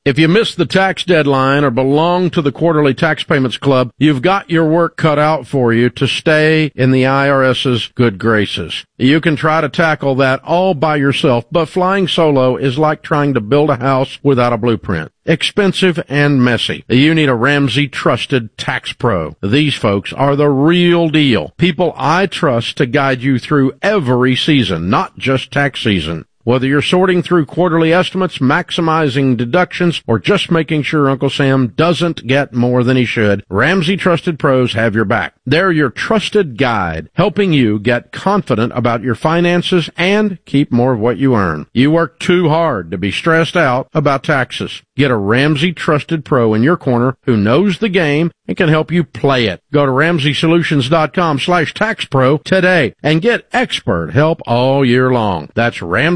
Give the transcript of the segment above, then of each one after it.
If you missed the tax deadline or belong to the Quarterly Tax Payments Club, you've got your work cut out for you to stay in the IRS's good graces. You can try to tackle that all by yourself, but flying solo is like trying to build a house without a blueprint. Expensive and messy. You need a Ramsey trusted tax pro. These folks are the real deal. People I trust to guide you through every season, not just tax season. Whether you're sorting through quarterly estimates, maximizing deductions, or just making sure Uncle Sam doesn't get more than he should, Ramsey Trusted Pros have your back. They're your trusted guide, helping you get confident about your finances and keep more of what you earn. You work too hard to be stressed out about taxes. Get a Ramsey Trusted Pro in your corner who knows the game and can help you play it. Go to RamseySolutions.com/taxpro today and get expert help all year long. That's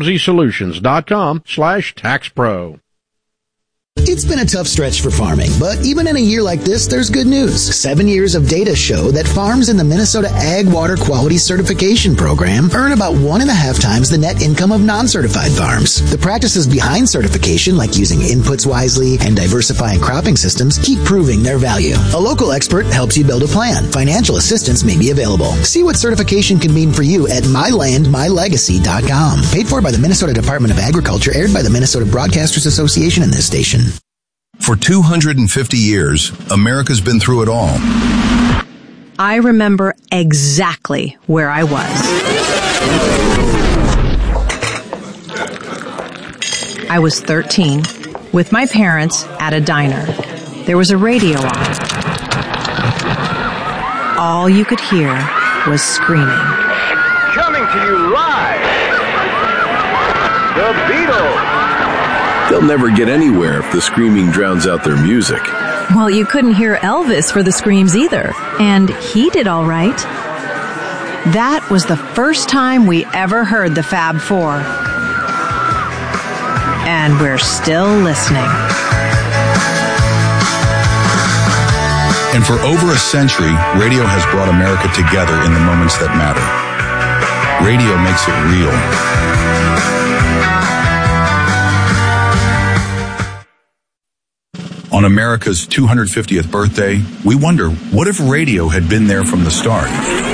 RamseySolutions.com/taxpro. It's been a tough stretch for farming, but even in a year like this, there's good news. 7 years of data show that farms in the Minnesota Ag Water Quality Certification Program earn about 1.5 times the net income of non-certified farms. The practices behind certification, like using inputs wisely and diversifying cropping systems, keep proving their value. A local expert helps you build a plan. Financial assistance may be available. See what certification can mean for you at MyLandMyLegacy.com. Paid for by the Minnesota Department of Agriculture, aired by the Minnesota Broadcasters Association and this station. For 250 years, America's been through it all. I remember exactly where I was. I was 13, with my parents at a diner. There was a radio on. All you could hear was screaming. Coming to you live, the Beatles. They'll never get anywhere if the screaming drowns out their music. Well, you couldn't hear Elvis for the screams either, and he did all right. That was the first time we ever heard the Fab Four. And we're still listening. And for over a century, radio has brought America together in the moments that matter. Radio makes it real. On America's 250th birthday, we wonder, what if radio had been there from the start?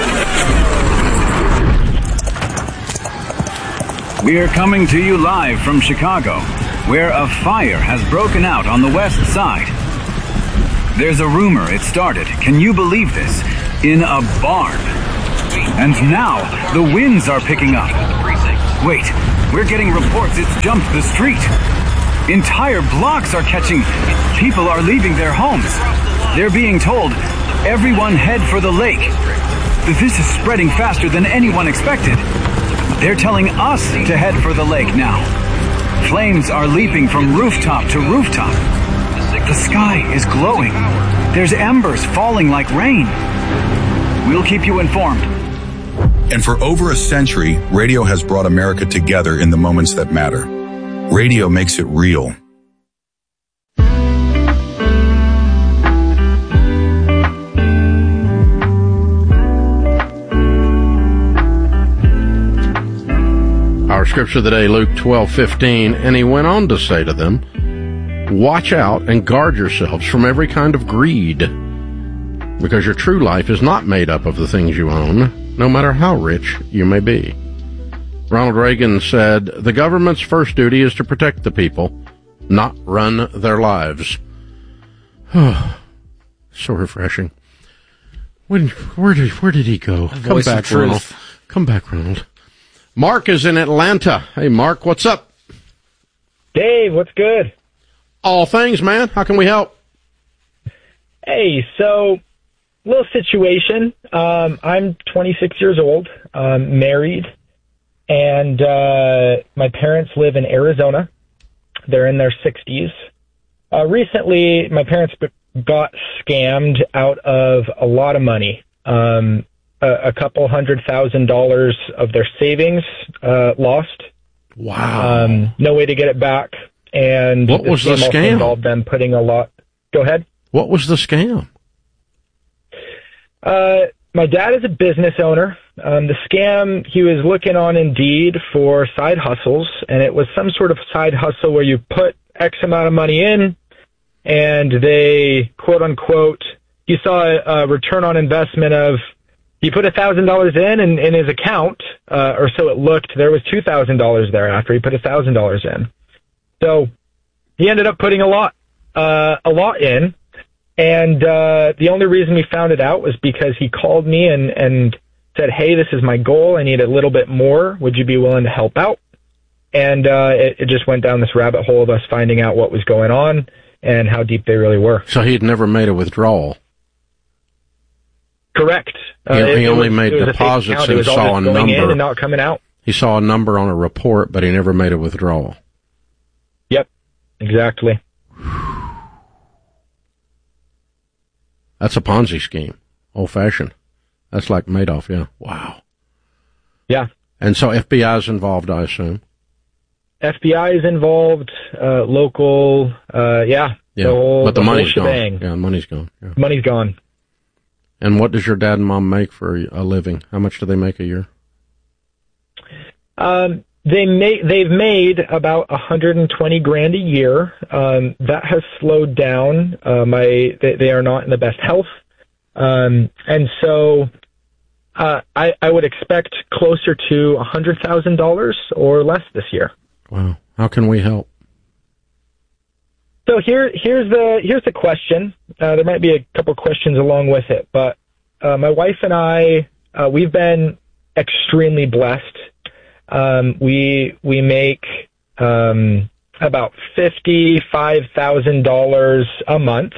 We are coming to you live from Chicago, where a fire has broken out on the west side. There's a rumor it started, can you believe this, in a barn. And now, the winds are picking up. Wait, we're getting reports it's jumped the street. Entire blocks are catching. People are leaving their homes. They're being told, everyone head for the lake. This is spreading faster than anyone expected. They're telling us to head for the lake now. Flames are leaping from rooftop to rooftop. The sky is glowing. There's embers falling like rain. We'll keep you informed. And for over a century, radio has brought America together in the moments that matter. Radio makes it real. Our scripture of the day, Luke 12:15, and he went on to say to them, watch out and guard yourselves from every kind of greed, because your true life is not made up of the things you own, no matter how rich you may be. Ronald Reagan said, the government's first duty is to protect the people, not run their lives. So refreshing. Where did he go? Come back, Ronald. Come back, Ronald. Mark is in Atlanta. Hey, Mark, what's up? Dave, what's good? All things, man. How can we help? Hey, so, little situation. I'm 26 years old, married, and my parents live in Arizona. They're in their 60s. Recently, my parents got scammed out of a lot of money. A couple $100,000 of their savings lost. Wow. No way to get it back. And what was the scam? Involved them putting a lot. Go ahead. What was the scam? My dad is a business owner. The scam, he was looking on Indeed for side hustles, and it was some sort of side hustle where you put X amount of money in, and they, quote unquote, he saw a return on investment of, he put $1,000 in his account, or so it looked. There was $2,000 there after he put $1,000 in. So he ended up putting a lot in. And the only reason we found it out was because he called me and said, hey, this is my goal. I need a little bit more. Would you be willing to help out? And it just went down this rabbit hole of us finding out what was going on and how deep they really were. So he had never made a withdrawal. Correct. He only made deposits and saw a number. In and not coming out. He saw a number on a report, but he never made a withdrawal. Yep, exactly. That's a Ponzi scheme, old-fashioned. That's like Madoff, yeah. Wow. Yeah. And so FBI is involved, I assume. FBI is involved, local, yeah. But the money's gone. Yeah, the money's gone. Yeah. Money's gone. And what does your dad and mom make for a living? How much do they make a year? They've made about $120,000 a year. That has slowed down. They are not in the best health. And so, I would expect closer to $100,000 or less this year. Wow. How can we help? So here's the question. There might be a couple questions along with it, but my wife and I, we've been extremely blessed. We make about $55,000 a month.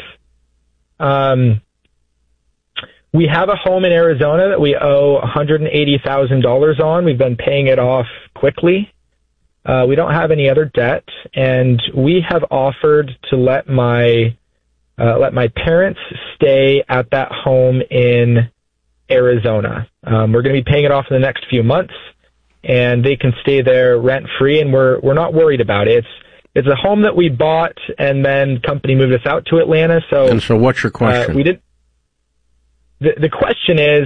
We have a home in Arizona that we owe $180,000 on. We've been paying it off quickly. We don't have any other debt, and we have offered to let my parents stay at that home in Arizona. We're going to be paying it off in the next few months, and they can stay there rent free, and we're not worried about it. It's a home that we bought, and then company moved us out to Atlanta. So what's your question? The question is,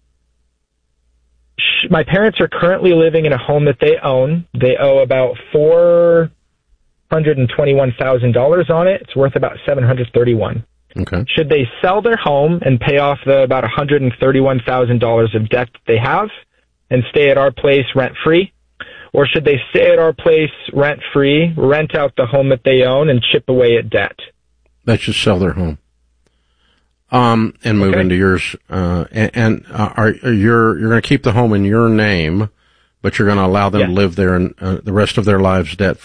my parents are currently living in a home that they own. They owe about $421,000 on it. It's worth about $731,000. Okay. Should they sell their home and pay off the about $131,000 of debt that they have and stay at our place rent-free? Or should they stay at our place rent-free, rent out the home that they own, and chip away at debt? They should sell their home. And move into yours. You're going to keep the home in your name, but you're going to allow them to live there and the rest of their lives debt